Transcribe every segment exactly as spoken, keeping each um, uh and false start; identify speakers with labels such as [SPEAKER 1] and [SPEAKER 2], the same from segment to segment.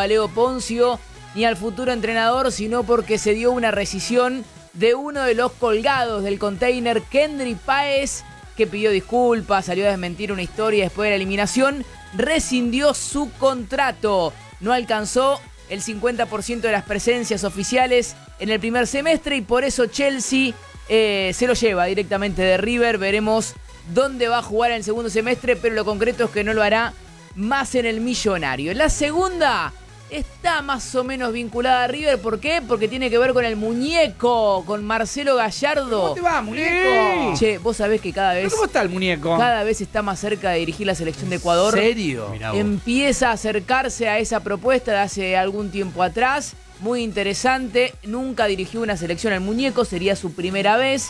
[SPEAKER 1] a Leo Poncio ni al futuro entrenador, sino porque se dio una rescisión de uno de los colgados del container, Kendry Páez, que pidió disculpas, salió a desmentir una historia después de la eliminación, rescindió su contrato. No alcanzó el cincuenta por ciento de las presencias oficiales en el primer semestre y por eso Chelsea eh, se lo lleva directamente de River. Veremos dónde va a jugar en el segundo semestre, pero lo concreto es que no lo hará más en el Millonario. La segunda está más o menos vinculada a River. ¿Por qué? Porque tiene que ver con el muñeco, con Marcelo Gallardo.
[SPEAKER 2] ¿Cómo te va, muñeco?
[SPEAKER 1] Sí. Che, vos sabés que cada vez...
[SPEAKER 2] ¿Cómo está el muñeco?
[SPEAKER 1] Cada vez está más cerca de dirigir la selección de Ecuador.
[SPEAKER 2] ¿En serio?
[SPEAKER 1] Empieza a acercarse a esa propuesta de hace algún tiempo atrás. Muy interesante. Nunca dirigió una selección al muñeco, sería su primera vez.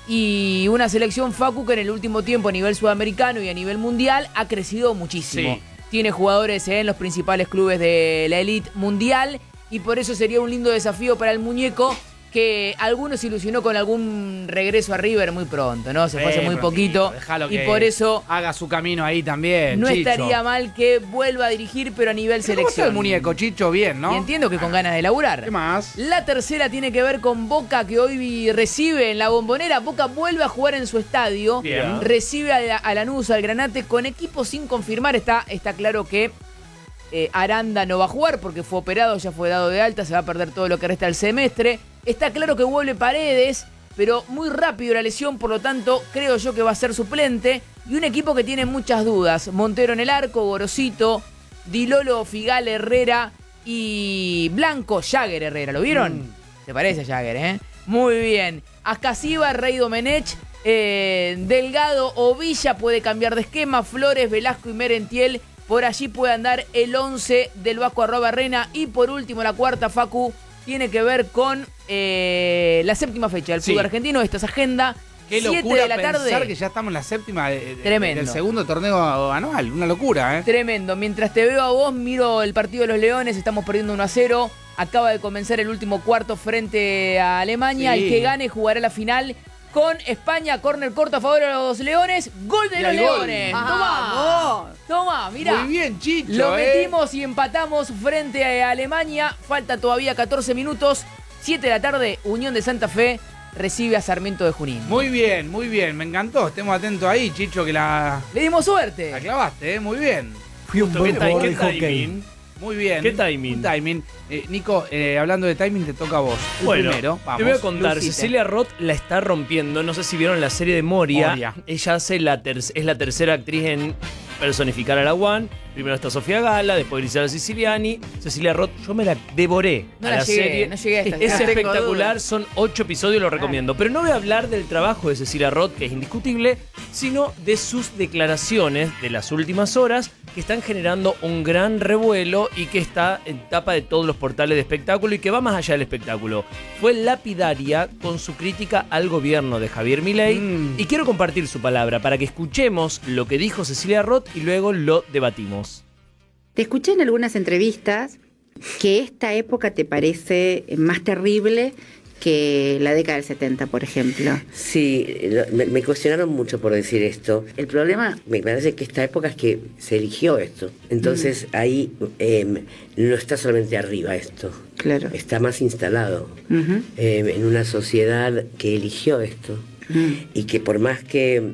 [SPEAKER 1] Y una selección, Facu, que en el último tiempo a nivel sudamericano y a nivel mundial ha crecido muchísimo. Sí. Tiene jugadores en los principales clubes de la elite mundial y por eso sería un lindo desafío para el muñeco, que algunos se ilusionó con algún regreso a River muy pronto, ¿no? Se fue hace muy poquito y por eso
[SPEAKER 2] haga su camino ahí también,
[SPEAKER 1] no
[SPEAKER 2] Chicho.
[SPEAKER 1] Estaría mal que vuelva a dirigir, pero a nivel
[SPEAKER 2] ¿Cómo
[SPEAKER 1] selección.
[SPEAKER 2] está el muñeco, Chicho? Bien, ¿no?
[SPEAKER 1] Y entiendo que con ganas de laburar.
[SPEAKER 2] ¿Qué más?
[SPEAKER 1] La tercera tiene que ver con Boca, que hoy recibe en la Bombonera. Boca vuelve a jugar en su estadio.
[SPEAKER 2] Bien.
[SPEAKER 1] Recibe a, la, a Lanús, al Granate, con equipo sin confirmar. Está, está claro que eh, Aranda no va a jugar porque fue operado, ya fue dado de alta, se va a perder todo lo que resta del semestre. Está claro que vuelve Paredes, pero muy rápido la lesión, por lo tanto creo yo que va a ser suplente. Y un equipo que tiene muchas dudas. Montero en el arco, Gorosito, Dilolo, Figal, Herrera y Blanco, Jagger Herrera. ¿Lo vieron? Mm. ¿Te parece Jagger, eh? Muy bien. Ascasiba, Rey Domenech, eh, Delgado o Villa puede cambiar de esquema. Flores, Velasco y Merentiel. Por allí puede andar el once del Vasco Arrobarrena. Y por último, la cuarta, Facu, tiene que ver con eh, la séptima fecha del fútbol sí. argentino. Esta es agenda.
[SPEAKER 2] Qué locura de la pensar tarde. Que ya estamos en la séptima de, de, del segundo torneo anual. Una locura, ¿eh?
[SPEAKER 1] Tremendo. Mientras te veo a vos, miro el partido de los Leones. Estamos perdiendo uno a cero. Acaba de comenzar el último cuarto frente a Alemania. Sí. El que gane jugará la final con España. Córner corto a favor de los Leones. Gol de y los Leones.
[SPEAKER 2] Gol.
[SPEAKER 1] Toma. Toma, mirá.
[SPEAKER 2] Muy bien, Chicho.
[SPEAKER 1] Lo
[SPEAKER 2] eh.
[SPEAKER 1] metimos y empatamos frente a Alemania. Falta todavía catorce minutos. siete de la tarde, Unión de Santa Fe recibe a Sarmiento de Junín.
[SPEAKER 2] Muy bien, muy bien. Me encantó. Estemos atentos ahí, Chicho, que la...
[SPEAKER 1] Le dimos suerte.
[SPEAKER 2] La clavaste, ¿eh? Muy bien.
[SPEAKER 3] Fui un buen jugador de hockey.
[SPEAKER 2] Muy bien.
[SPEAKER 3] ¿Qué timing?
[SPEAKER 2] Un timing. Eh, Nico, eh, hablando de timing, te toca a vos. El
[SPEAKER 3] bueno,
[SPEAKER 2] primero. Vamos.
[SPEAKER 3] Te voy a contar.
[SPEAKER 2] Lucite.
[SPEAKER 3] Cecilia Roth la está rompiendo. No sé si vieron la serie de Moria.
[SPEAKER 2] Moria.
[SPEAKER 3] Ella hace la ter- es la tercera actriz en personificar a la One. Primero está Sofía Gala, después Griselda Siciliani. Cecilia Roth, yo me la devoré
[SPEAKER 1] no
[SPEAKER 3] a
[SPEAKER 1] la,
[SPEAKER 3] la
[SPEAKER 1] llegué,
[SPEAKER 3] serie.
[SPEAKER 1] No llegué a esta.
[SPEAKER 3] Es
[SPEAKER 1] Ah,
[SPEAKER 3] espectacular, son ocho episodios, lo recomiendo. Pero no voy a hablar del trabajo de Cecilia Roth, que es indiscutible, sino de sus declaraciones de las últimas horas, que están generando un gran revuelo y que está en tapa de todos los portales de espectáculo y que va más allá del espectáculo. Fue lapidaria con su crítica al gobierno de Javier Milei mm. y quiero compartir su palabra para que escuchemos lo que dijo Cecilia Roth y luego lo debatimos.
[SPEAKER 4] Te escuché en algunas entrevistas que esta época te parece más terrible que la década del setenta, por ejemplo.
[SPEAKER 5] Sí, me, me cuestionaron mucho por decir esto. El problema, me parece que esta época es que se eligió esto. Entonces mm. ahí eh, no está solamente arriba esto.
[SPEAKER 4] Claro.
[SPEAKER 5] Está más instalado
[SPEAKER 4] uh-huh.
[SPEAKER 5] eh, en una sociedad que eligió esto. Mm. Y que por más que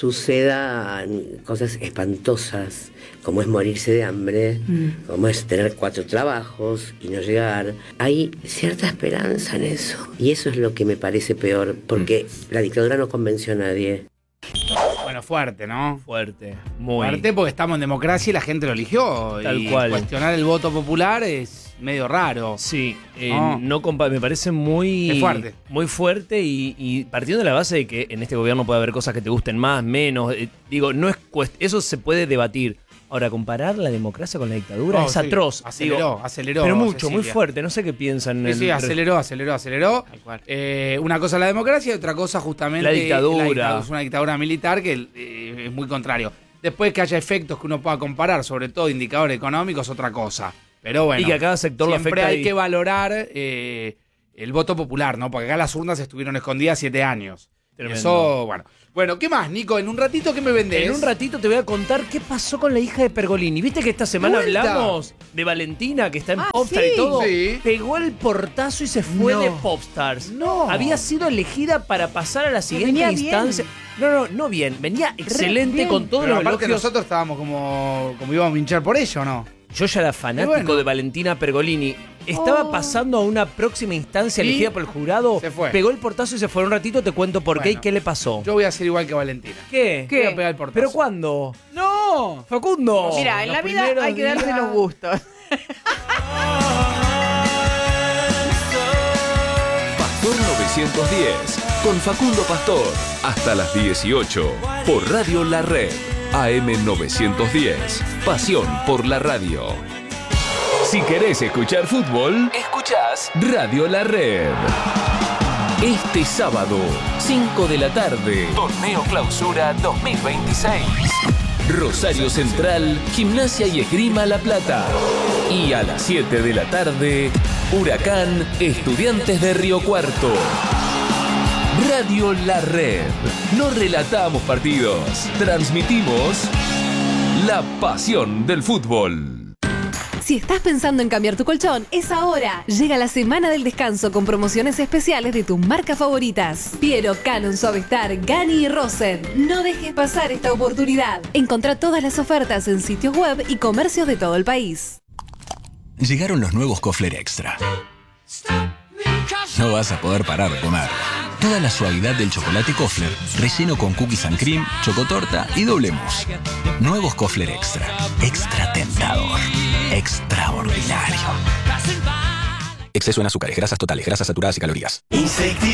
[SPEAKER 5] sucedan cosas espantosas, como es morirse de hambre, mm. como es tener cuatro trabajos y no llegar, hay cierta esperanza en eso. Y eso es lo que me parece peor, porque mm. la dictadura no convenció a nadie.
[SPEAKER 2] Bueno, fuerte, ¿no?
[SPEAKER 3] Fuerte, muy.
[SPEAKER 2] Fuerte porque estamos en democracia y la gente lo eligió.
[SPEAKER 3] Tal
[SPEAKER 2] y
[SPEAKER 3] cual.
[SPEAKER 2] Cuestionar el voto popular es medio raro.
[SPEAKER 3] Sí, eh,
[SPEAKER 2] no,
[SPEAKER 3] no compa- me parece muy
[SPEAKER 2] es fuerte.
[SPEAKER 3] Muy fuerte y, y partiendo de la base de que en este gobierno puede haber cosas que te gusten más, menos. Eh, digo, no es cuest- eso se puede debatir. Ahora, comparar la democracia con la dictadura
[SPEAKER 2] oh,
[SPEAKER 3] es
[SPEAKER 2] sí.
[SPEAKER 3] atroz.
[SPEAKER 2] Aceleró,
[SPEAKER 3] digo,
[SPEAKER 2] aceleró.
[SPEAKER 3] Pero mucho,
[SPEAKER 2] Cecilia.
[SPEAKER 3] muy fuerte. No sé qué piensan.
[SPEAKER 2] Sí, sí, aceleró, aceleró, aceleró. Eh, una cosa es la democracia y otra cosa justamente...
[SPEAKER 3] La dictadura.
[SPEAKER 2] La dictadura es una dictadura militar que eh, es muy contrario. Después que haya efectos que uno pueda comparar, sobre todo indicadores económicos, otra cosa. Pero bueno,
[SPEAKER 3] y que a cada sector lo
[SPEAKER 2] siempre
[SPEAKER 3] afecta
[SPEAKER 2] hay
[SPEAKER 3] y...
[SPEAKER 2] que valorar eh, el voto popular, ¿no? Porque acá las urnas estuvieron escondidas siete años.
[SPEAKER 3] Tremendo.
[SPEAKER 2] Eso, bueno. Bueno, ¿qué más, Nico? En un ratito, ¿qué me vendés?
[SPEAKER 3] En un ratito te voy a contar qué pasó con la hija de Pergolini. ¿Viste que esta semana
[SPEAKER 2] ¿Vuelta?
[SPEAKER 3] hablamos de Valentina, que está en
[SPEAKER 1] Ah,
[SPEAKER 3] Popstar
[SPEAKER 1] sí.
[SPEAKER 3] y todo?
[SPEAKER 2] Sí.
[SPEAKER 3] Pegó el portazo y se fue
[SPEAKER 2] No.
[SPEAKER 3] de Popstars.
[SPEAKER 2] No.
[SPEAKER 3] Había sido elegida para pasar a la siguiente
[SPEAKER 1] venía bien.
[SPEAKER 3] instancia. No, no, no bien. Venía excelente
[SPEAKER 1] bien.
[SPEAKER 3] con todos
[SPEAKER 2] Pero
[SPEAKER 3] los
[SPEAKER 2] aparte
[SPEAKER 3] elogios.
[SPEAKER 2] nosotros estábamos como, como íbamos a hinchar por ello, ¿no?
[SPEAKER 3] Yo ya era fanático
[SPEAKER 2] Y bueno.
[SPEAKER 3] de Valentina Pergolini. Estaba
[SPEAKER 1] Oh.
[SPEAKER 3] pasando a una próxima instancia
[SPEAKER 2] Y
[SPEAKER 3] elegida por el jurado.
[SPEAKER 2] se fue.
[SPEAKER 3] Pegó el portazo y se fue. Un ratito te cuento por qué y
[SPEAKER 2] Bueno.
[SPEAKER 3] qué le pasó.
[SPEAKER 2] Yo voy a hacer igual que Valentina.
[SPEAKER 3] ¿Qué?
[SPEAKER 1] ¿Qué?
[SPEAKER 2] Voy a pegar el portazo.
[SPEAKER 3] ¿Pero cuándo?
[SPEAKER 2] ¡No!
[SPEAKER 3] Facundo.
[SPEAKER 1] Mira, en
[SPEAKER 3] Los
[SPEAKER 1] la vida
[SPEAKER 3] primeros
[SPEAKER 1] hay que darse
[SPEAKER 3] días-
[SPEAKER 1] los gustos.
[SPEAKER 6] Pastor novecientos diez, con Facundo Pastor, hasta las dieciocho, por Radio La Red, A M novecientos diez, pasión por la radio. Si querés escuchar fútbol, escuchás Radio La Red. Este sábado, cinco de la tarde, Torneo Clausura dos mil veintiséis. Rosario Central, Gimnasia y Esgrima La Plata. Y a las siete de la tarde, Huracán, Estudiantes de Río Cuarto. Radio La Red. No relatamos partidos, transmitimos la pasión del fútbol.
[SPEAKER 7] Si estás pensando en cambiar tu colchón, es ahora. Llega la semana del descanso con promociones especiales de tus marcas favoritas. Piero, Canon, Suavestar, Gani y Rosen. No dejes pasar esta oportunidad. Encontrá todas las ofertas en sitios web y comercios de todo el país.
[SPEAKER 8] Llegaron los nuevos Kofler Extra. No vas a poder parar de comer. Toda la suavidad del chocolate Kofler, relleno con cookies and cream, chocotorta y doble mousse. Nuevos Kofler Extra. Extra tentador. Extraordinario. Exceso en azúcares, grasas totales, grasas saturadas y calorías.